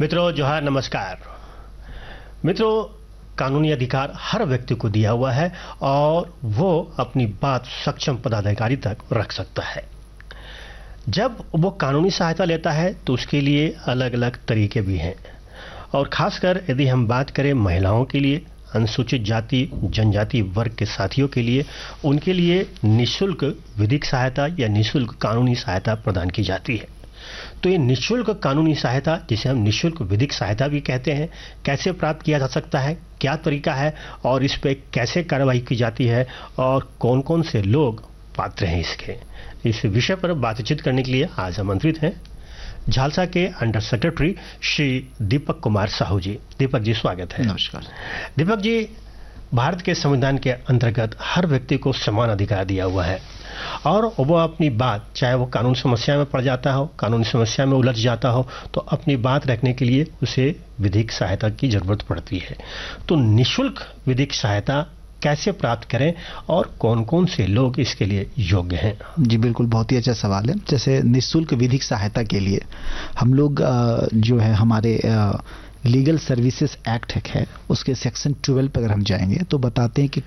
मित्रों जोहार, नमस्कार। मित्रों, कानूनी अधिकार हर व्यक्ति को दिया हुआ है और वो अपनी बात सक्षम पदाधिकारी तक रख सकता है। जब वो कानूनी सहायता लेता है तो उसके लिए अलग अलग तरीके भी हैं और खासकर यदि हम बात करें महिलाओं के लिए, अनुसूचित जाति जनजाति वर्ग के साथियों के लिए, उनके लिए निःशुल्क विधिक सहायता या निःशुल्क कानूनी सहायता प्रदान की जाती है। तो ये निःशुल्क कानूनी सहायता, जिसे हम निःशुल्क विधिक सहायता भी कहते हैं, कैसे प्राप्त किया जा सकता है, क्या तरीका है और इस पे कैसे कार्रवाई की जाती है और कौन कौन से लोग पात्र हैं इसके, इस विषय पर बातचीत करने के लिए आज आमंत्रित हैं झालसा के अंडर सेक्रेटरी श्री दीपक कुमार साहू जी। दीपक जी, स्वागत है। नमस्कार। दीपक जी, भारत के संविधान के अंतर्गत हर व्यक्ति को समान अधिकार दिया हुआ है और वो अपनी बात, चाहे वो कानून समस्या में पड़ जाता हो, कानूनी समस्या में उलझ जाता हो, तो अपनी बात रखने के लिए उसे विधिक सहायता की जरूरत पड़ती है। तो निःशुल्क विधिक सहायता कैसे प्राप्त करें और कौन कौन से लोग इसके लिए योग्य हैं? जी बिल्कुल, बहुत ही अच्छा सवाल है। जैसे निःशुल्क विधिक सहायता के लिए हम लोग जो है हमारे लीगल सर्विसेज एक्ट है, उसके सेक्शन 12 पर अगर हम जाएंगे तो बताते हैं कि